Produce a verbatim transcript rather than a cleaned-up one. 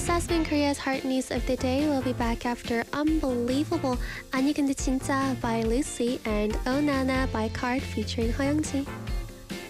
This has been Korea's Heart News of the Day. We'll be back after Unbelievable 아니 근데 진짜 by Lucy and Oh Nana by Card featuring Hoyoungji.